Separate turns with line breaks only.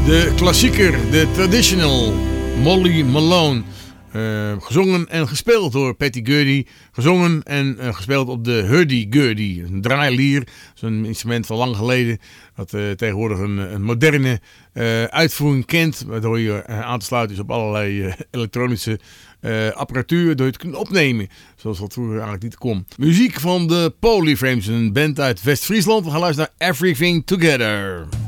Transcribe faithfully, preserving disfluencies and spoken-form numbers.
De klassieker, de traditional, Molly Malone. Uh, gezongen en gespeeld door Patty Gurdy. Gezongen en uh, gespeeld op de hurdy-gurdy. Een draailier, zo'n instrument van lang geleden. Dat uh, tegenwoordig een, een moderne uh, uitvoering kent. Waardoor je uh, aan te sluiten is op allerlei uh, elektronische uh, apparatuur. Waardoor je het kunt opnemen. Zoals dat vroeger eigenlijk niet kon. Muziek van de Polyframes, een band uit West-Friesland. We gaan luisteren naar Everything Together.